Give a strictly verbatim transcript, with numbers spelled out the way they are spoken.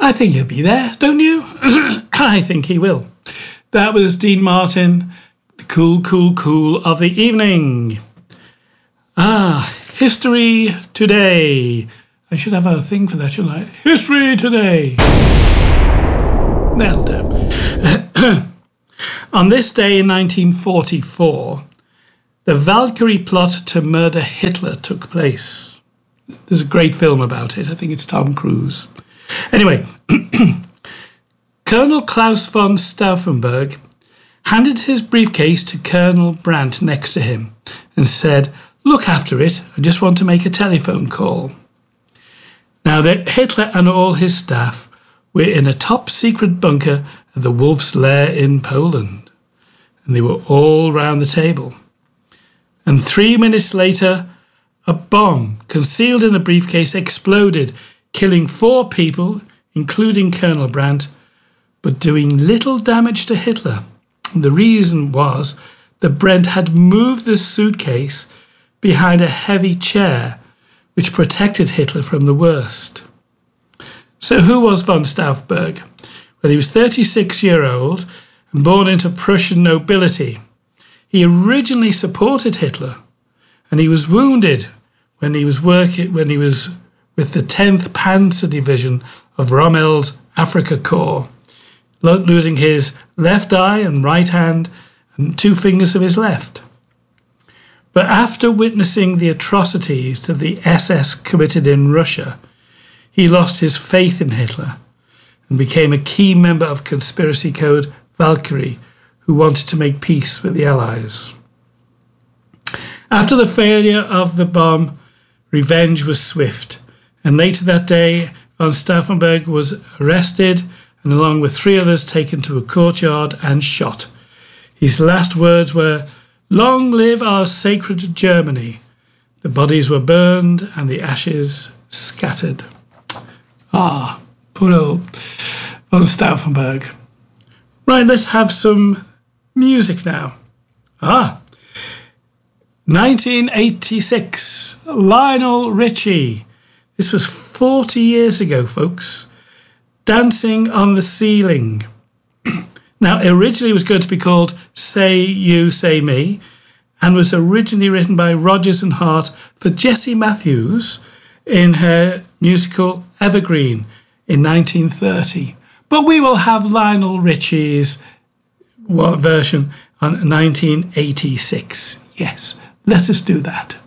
I think he'll be there, don't you? I think he will. That was Dean Martin, the cool, cool, cool of the evening. Ah, History Today. I should have a thing for that, shouldn't I? History Today. That'll do. On this day in nineteen forty-four, the Valkyrie plot to murder Hitler took place. There's a great film about it. I think it's Tom Cruise. Anyway, Colonel Klaus von Stauffenberg handed his briefcase to Colonel Brandt next to him and said, "Look after it, I just want to make a telephone call." Now, that Hitler and all his staff were in a top-secret bunker at the Wolf's Lair in Poland, and they were all round the table. And three minutes later, a bomb concealed in a briefcase exploded, killing four people, including Colonel Brandt, but doing little damage to Hitler. And the reason was that Brandt had moved the suitcase behind a heavy chair, which protected Hitler from the worst. So who was von Stauffenberg? Well, he was thirty-six years old and born into Prussian nobility. He originally supported Hitler, and he was wounded when he was working when he was with the tenth Panzer Division of Rommel's Afrika Korps, losing his left eye and right hand and two fingers of his left. But after witnessing the atrocities that the S S committed in Russia, he lost his faith in Hitler and became a key member of conspiracy code Valkyrie, who wanted to make peace with the Allies. After the failure of the bomb, revenge was swift, and later that day, von Stauffenberg was arrested and along with three others taken to a courtyard and shot. His last words were, "Long live our sacred Germany." The bodies were burned and the ashes scattered. Ah, poor old von Stauffenberg. Right, let's have some music now. Ah, nineteen eighty-six, Lionel Richie. This was forty years ago, folks. Dancing on the Ceiling. Now, originally it was going to be called Say You, Say Me, and was originally written by Rodgers and Hart for Jessie Matthews in her musical Evergreen in nineteen thirty. But we will have Lionel Richie's version on nineteen eighty-six. Yes, let us do that.